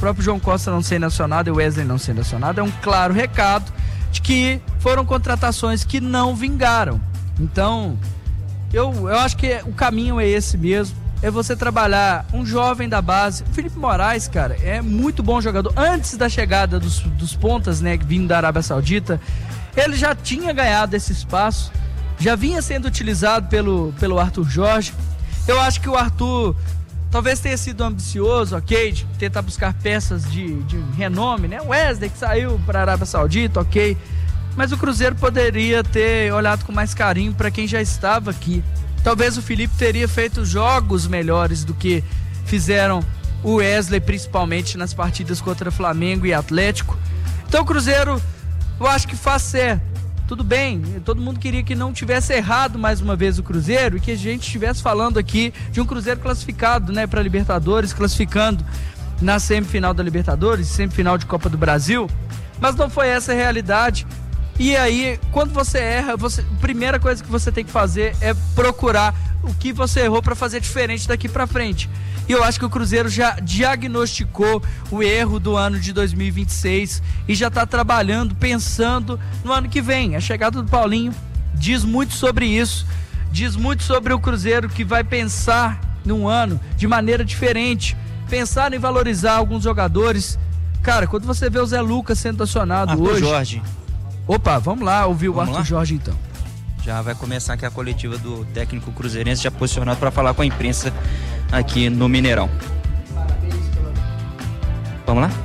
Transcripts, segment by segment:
próprio João Costa não sendo acionado e o Wesley não sendo acionado, é um claro recado de que foram contratações que não vingaram. Então, eu acho que o caminho é esse mesmo, é você trabalhar um jovem da base. O Felipe Moraes, cara, é muito bom jogador. Antes da chegada dos pontas, né, vindo da Arábia Saudita, ele já tinha ganhado esse espaço, já vinha sendo utilizado pelo Arthur Jorge. Eu acho que o Arthur talvez tenha sido ambicioso, ok, de tentar buscar peças de renome, né? O Wesley que saiu para a Arábia Saudita, ok. Mas o Cruzeiro poderia ter olhado com mais carinho para quem já estava aqui. Talvez o Felipe teria feito jogos melhores do que fizeram o Wesley, principalmente nas partidas contra Flamengo e Atlético. Então o Cruzeiro, eu acho que faz certo. Tudo bem, todo mundo queria que não tivesse errado mais uma vez o Cruzeiro e que a gente estivesse falando aqui de um Cruzeiro classificado, né, para Libertadores, classificando na semifinal da Libertadores, semifinal de Copa do Brasil, mas não foi essa a realidade. E aí, quando você erra, a primeira coisa que você tem que fazer é procurar o que você errou para fazer diferente daqui para frente. E eu acho que o Cruzeiro já diagnosticou o erro do ano de 2026 e já está trabalhando, pensando no ano que vem. A chegada do Paulinho diz muito sobre isso, diz muito sobre o Cruzeiro, que vai pensar num ano de maneira diferente, pensar em valorizar alguns jogadores. Cara, quando você vê o Zé Lucas sendo acionado Arthur hoje... Jorge. Opa, vamos lá ouvir o Arthur Jorge então. Já vai começar aqui a coletiva do técnico cruzeirense, já posicionado para falar com a imprensa aqui no Mineirão. Vamos lá?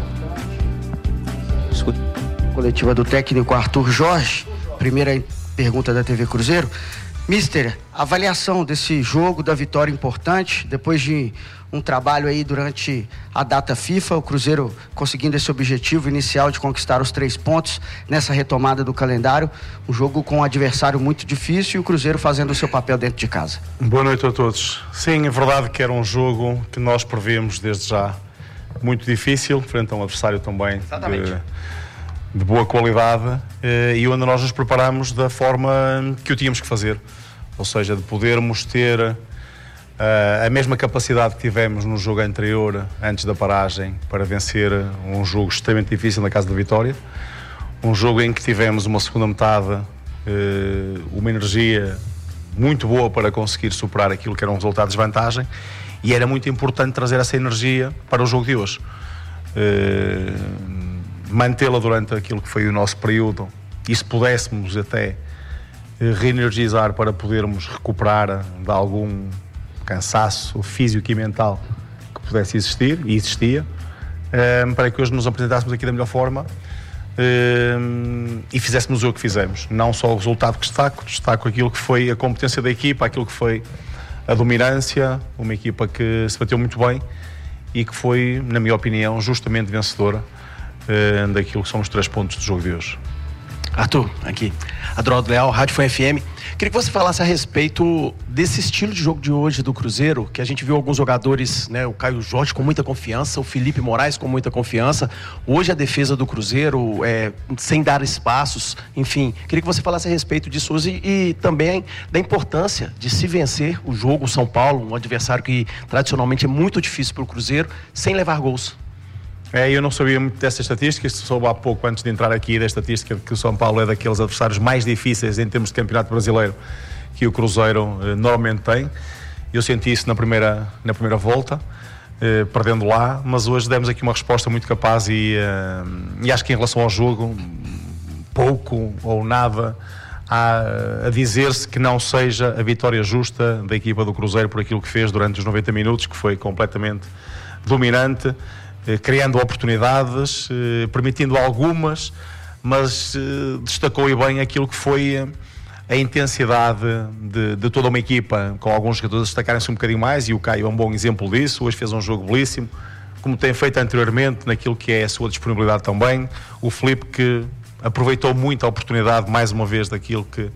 Escuta. Coletiva do técnico Arthur Jorge. Primeira pergunta da TV Cruzeiro. Mister, avaliação desse jogo, da vitória importante, depois de um trabalho aí durante a data FIFA, o Cruzeiro conseguindo esse objetivo inicial de conquistar os 3 pontos nessa retomada do calendário, um jogo com um adversário muito difícil e o Cruzeiro fazendo o seu papel dentro de casa. Boa noite a todos. Sim, é verdade que era um jogo que nós prevemos desde já muito difícil, frente a um adversário também de boa qualidade, e onde nós nos preparamos da forma que o tínhamos que fazer, ou seja, de podermos ter a mesma capacidade que tivemos no jogo anterior, antes da paragem, para vencer um jogo extremamente difícil na Casa da Vitória, um jogo em que tivemos uma segunda metade, uma energia muito boa para conseguir superar aquilo que era um resultado de desvantagem, e era muito importante trazer essa energia para o jogo de hoje. Mantê-la durante aquilo que foi o nosso período, e se pudéssemos até reenergizar para podermos recuperar de algum cansaço físico e mental que pudesse existir, e existia, para que hoje nos apresentássemos aqui da melhor forma e fizéssemos o que fizemos. Não só o resultado que destaco aquilo que foi a competência da equipa, aquilo que foi a dominância, uma equipa que se bateu muito bem e que foi, na minha opinião, justamente vencedora daquilo que são os 3 pontos do jogo de hoje. Arthur, aqui, Adroaldo Leal, Rádio Foi FM. Queria que você falasse a respeito desse estilo de jogo de hoje do Cruzeiro, que a gente viu alguns jogadores, né, o Caio Jorge com muita confiança, o Felipe Moraes com muita confiança. Hoje a defesa do Cruzeiro, sem dar espaços, enfim. Queria que você falasse a respeito disso hoje e também da importância de se vencer o jogo, o São Paulo, um adversário que tradicionalmente é muito difícil para o Cruzeiro, sem levar gols. Eu não sabia muito dessa estatística, soube há pouco antes de entrar aqui da estatística de que o São Paulo é daqueles adversários mais difíceis em termos de campeonato brasileiro que o Cruzeiro normalmente tem. Eu senti isso na primeira volta, perdendo lá, mas hoje demos aqui uma resposta muito capaz e acho que em relação ao jogo, pouco ou nada há a dizer-se que não seja a vitória justa da equipa do Cruzeiro por aquilo que fez durante os 90 minutos, que foi completamente dominante, criando oportunidades, permitindo algumas, mas destacou e bem aquilo que foi a intensidade de toda uma equipa, com alguns jogadores a destacarem-se um bocadinho mais, e o Caio é um bom exemplo disso. Hoje fez um jogo belíssimo, como tem feito anteriormente, naquilo que é a sua disponibilidade também. O Felipe, que aproveitou muito a oportunidade, mais uma vez, daquilo que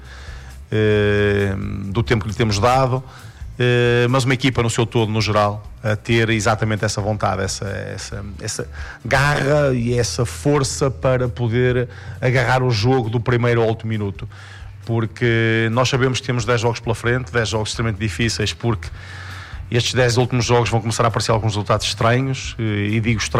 do tempo que lhe temos dado. Mas uma equipa no seu todo, no geral, a ter exatamente essa vontade, essa garra e essa força para poder agarrar o jogo do primeiro ao último minuto, porque nós sabemos que temos 10 jogos pela frente, 10 jogos extremamente difíceis, porque estes 10 últimos jogos vão começar a aparecer alguns resultados estranhos, e digo estranhos